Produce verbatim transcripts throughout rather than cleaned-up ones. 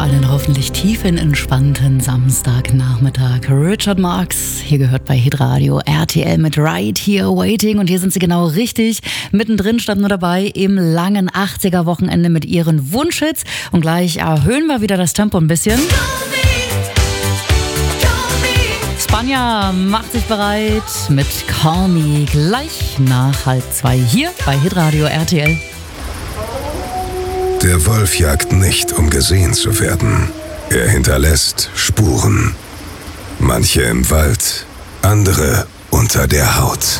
einen hoffentlich tiefen, entspannten Samstagnachmittag. Richard Marx, hier gehört bei Hitradio R T L mit Right Here Waiting. Und hier sind sie genau richtig. Mittendrin stand nur dabei im langen achtziger-Wochenende mit ihren Wunschhits. Und gleich erhöhen wir wieder das Tempo ein bisschen. Spanja macht sich bereit mit Call Me gleich nach halb zwei hier bei Hitradio R T L. Der Wolf jagt nicht, um gesehen zu werden. Er hinterlässt Spuren. Manche im Wald, andere unter der Haut.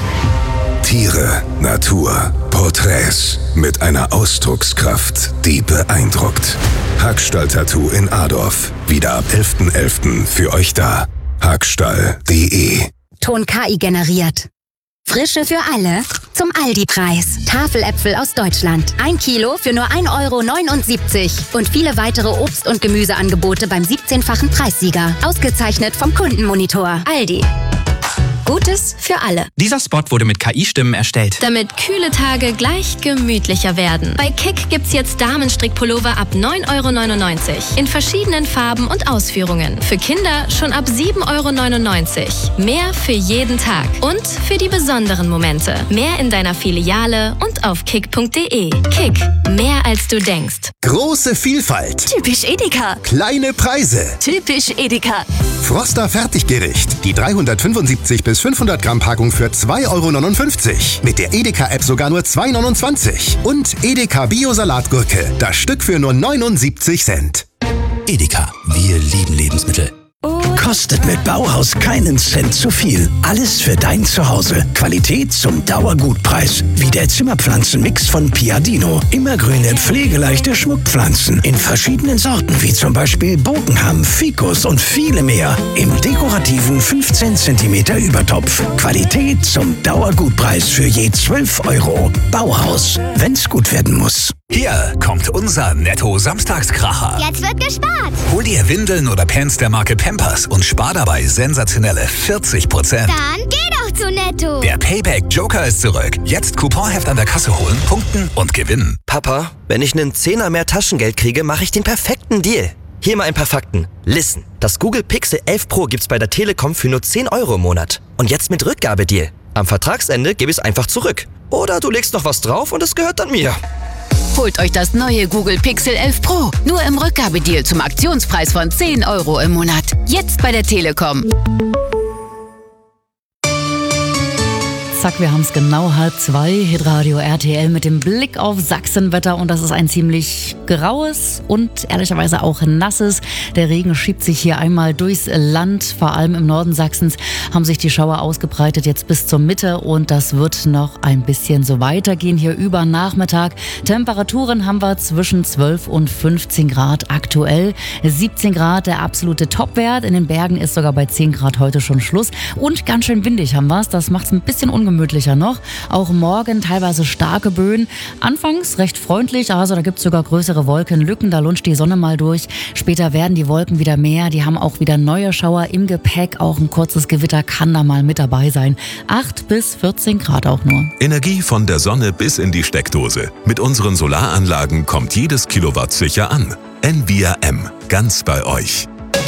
Tiere, Natur, Porträts mit einer Ausdruckskraft, die beeindruckt. Hackstall-Tattoo in Adorf. Wieder ab elften elften für euch da. Hackstall punkt de. Ton K I generiert. Frische für alle zum Aldi-Preis. Tafeläpfel aus Deutschland. Ein Kilo für nur ein Euro neunundsiebzig. Und viele weitere Obst- und Gemüseangebote beim siebzehnfachen Preissieger. Ausgezeichnet vom Kundenmonitor. Aldi. Gutes für alle. Dieser Spot wurde mit K I-Stimmen erstellt. Damit kühle Tage gleich gemütlicher werden. Bei Kick gibt's jetzt Damenstrickpullover ab neun Euro neunundneunzig. In verschiedenen Farben und Ausführungen. Für Kinder schon ab sieben Euro neunundneunzig. Mehr für jeden Tag. Und für die besonderen Momente. Mehr in deiner Filiale und auf kick punkt de. Kick. Mehr als du denkst. Große Vielfalt. Typisch Edeka. Kleine Preise. Typisch Edeka. Froster Fertiggericht. Die dreihundertfünfundsiebzig bis fünfhundert Gramm Packung für zwei Euro neunundfünfzig. Mit der Edeka-App sogar nur zwei Euro neunundzwanzig. Und Edeka Bio-Salatgurke. Das Stück für nur neunundsiebzig Cent. Edeka. Wir lieben Lebensmittel. Kostet mit Bauhaus keinen Cent zu viel. Alles für dein Zuhause. Qualität zum Dauergutpreis. Wie der Zimmerpflanzenmix von Piadino. Immergrüne, pflegeleichte Schmuckpflanzen. In verschiedenen Sorten, wie zum Beispiel Bogenham, Ficus und viele mehr. Im dekorativen fünfzehn Zentimeter Übertopf. Qualität zum Dauergutpreis für je zwölf Euro. Bauhaus. Wenn's gut werden muss. Hier kommt unser Netto-Samstagskracher. Jetzt wird gespart. Hol dir Windeln oder Pants der Marke Pampers und spar dabei sensationelle vierzig Prozent. Dann geh doch zu Netto. Der Payback-Joker ist zurück. Jetzt Couponheft an der Kasse holen, punkten und gewinnen. Papa, wenn ich einen Zehner mehr Taschengeld kriege, mache ich den perfekten Deal. Hier mal ein paar Fakten. Listen, das Google Pixel elf Pro gibt's bei der Telekom für nur zehn Euro im Monat. Und jetzt mit Rückgabedeal. Am Vertragsende gebe ich es einfach zurück. Oder du legst noch was drauf und es gehört dann mir. Holt euch das neue Google Pixel elf Pro. Nur im Rückgabedeal zum Aktionspreis von zehn Euro im Monat. Jetzt bei der Telekom. Zack, wir haben es genau halb zwei. Hitradio R T L mit dem Blick auf Sachsenwetter. Und das ist ein ziemlich graues und ehrlicherweise auch nasses. Der Regen schiebt sich hier einmal durchs Land. Vor allem im Norden Sachsens haben sich die Schauer ausgebreitet jetzt bis zur Mitte. Und das wird noch ein bisschen so weitergehen hier über Nachmittag. Temperaturen haben wir zwischen zwölf und fünfzehn Grad aktuell. siebzehn Grad der absolute Topwert. In den Bergen ist sogar bei zehn Grad heute schon Schluss. Und ganz schön windig haben wir es. Das macht es ein bisschen ungemütlich. Gemütlicher noch. Auch morgen teilweise starke Böen. Anfangs recht freundlich, also da gibt es sogar größere Wolkenlücken. Da lunscht die Sonne mal durch. Später werden die Wolken wieder mehr. Die haben auch wieder neue Schauer im Gepäck. Auch ein kurzes Gewitter kann da mal mit dabei sein. acht bis vierzehn Grad auch nur. Energie von der Sonne bis in die Steckdose. Mit unseren Solaranlagen kommt jedes Kilowatt sicher an. N V I A M. Ganz bei euch.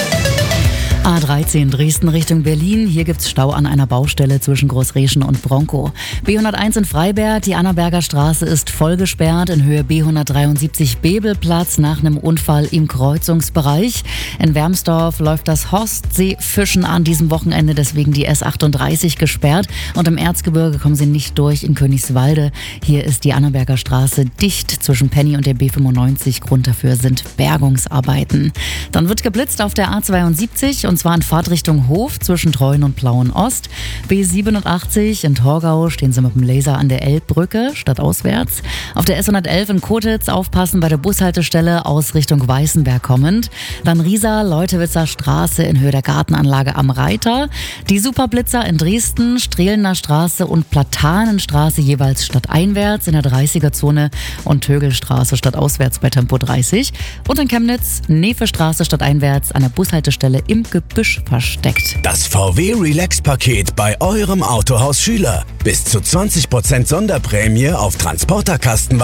A dreizehn Dresden Richtung Berlin. Hier gibt's Stau an einer Baustelle zwischen Großreschen und Bronkow. B hunderteins in Freiberg, die Annaberger Straße ist voll gesperrt in Höhe B hundertdreiundsiebzig Bebelplatz nach einem Unfall im Kreuzungsbereich. In Wermsdorf läuft das Hostseefischen an diesem Wochenende, deswegen die S achtunddreißig gesperrt. Und im Erzgebirge kommen sie nicht durch in Königswalde. Hier ist die Annaberger Straße dicht zwischen Penny und der B fünfundneunzig. Grund dafür sind Bergungsarbeiten. Dann wird geblitzt auf der A zweiundsiebzig und Und zwar in Fahrtrichtung Hof zwischen Treuen und Plauen Ost. B siebenundachtzig in Torgau stehen sie mit dem Laser an der Elbbrücke stadtauswärts. Auf der S hundertelf in Kotitz aufpassen bei der Bushaltestelle aus Richtung Weißenberg kommend. Dann Riesa, Leutewitzer Straße in Höhe der Gartenanlage am Reiter. Die Superblitzer in Dresden, Strehlener Straße und Platanenstraße jeweils stadteinwärts in der dreißiger-Zone und Tögelstraße stadtauswärts bei Tempo dreißig. Und in Chemnitz, Nevestraße stadteinwärts an der Bushaltestelle im Gebüsch versteckt. Das V W Relax-Paket bei eurem Autohaus Schüler. Bis zu zwanzig Prozent Sonderprämie auf Transporterkasten.